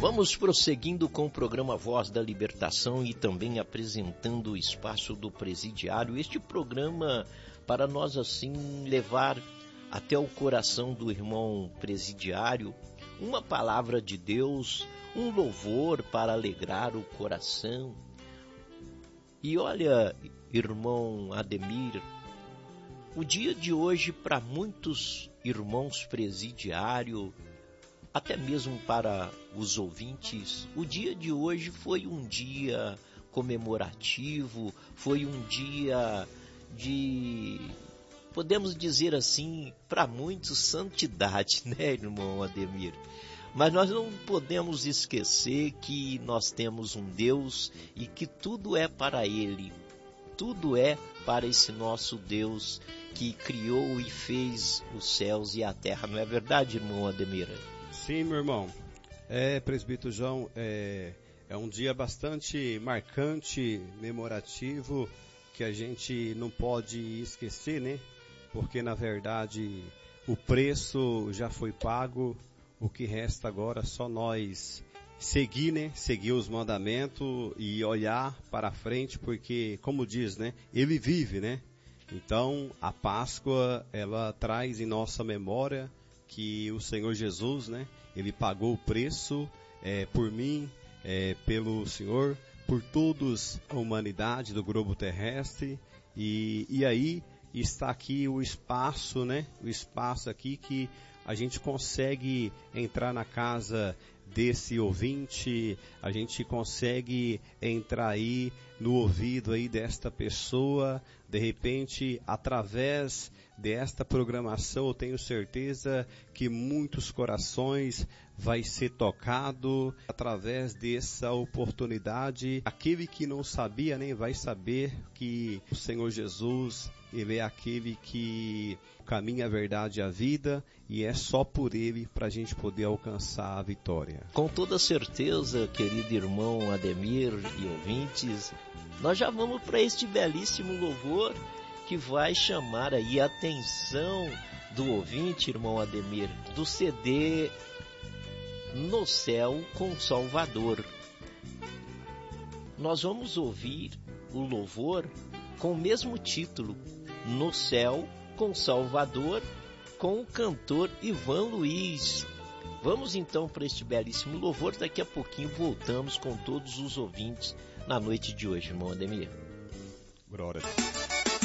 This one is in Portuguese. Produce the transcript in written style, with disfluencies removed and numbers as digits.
Vamos prosseguindo com o programa Voz da Libertação e também apresentando o espaço do presidiário. Este programa para nós assim levar até o coração do irmão presidiário uma palavra de Deus, um louvor para alegrar o coração. E olha, irmão Ademir, o dia de hoje para muitos irmãos presidiários, até mesmo para os ouvintes, o dia de hoje foi um dia comemorativo, foi um dia de, podemos dizer assim, para muitos, santidade, né, irmão Ademir? Mas nós não podemos esquecer que nós temos um Deus e que tudo é para Ele, tudo é para esse nosso Deus que criou e fez os céus e a terra, não é verdade, irmão Ademir? Sim, meu irmão. Presbítero João, é um dia bastante marcante, memorativo, que a gente não pode esquecer, né? Porque, na verdade, o preço já foi pago, o que resta agora é só nós seguir, né? Seguir os mandamentos e olhar para frente, porque, como diz, né? Ele vive, né? Então, a Páscoa, ela traz em nossa memória que o Senhor Jesus, né, Ele pagou o preço por mim, pelo Senhor, por todos a humanidade do globo terrestre, e aí está aqui o espaço, né, o espaço aqui que a gente consegue entrar na casa desse ouvinte, a gente consegue entrar aí no ouvido aí desta pessoa, de repente, através desta programação, eu tenho certeza que muitos corações vai ser tocado através dessa oportunidade. Aquele que não sabia nem vai saber que o Senhor Jesus, Ele é aquele que caminha a verdade e a vida, e é só por Ele para a gente poder alcançar a vitória. Com toda certeza, querido irmão Ademir e ouvintes, nós já vamos para este belíssimo louvor que vai chamar aí a atenção do ouvinte, irmão Ademir, do CD No Céu com Salvador. Nós vamos ouvir o louvor com o mesmo título, No Céu com Salvador, com o cantor Ivan Luiz. Vamos então para este belíssimo louvor, daqui a pouquinho voltamos com todos os ouvintes na noite de hoje, irmão Ademir. Glória a Deus.